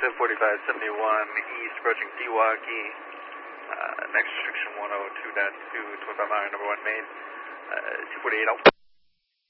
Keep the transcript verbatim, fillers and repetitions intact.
seven forty-five seventy-one east, approaching Pewaukee. Uh, next restriction one oh two point two, twenty-five mile number one main. Uh, two forty-eight out.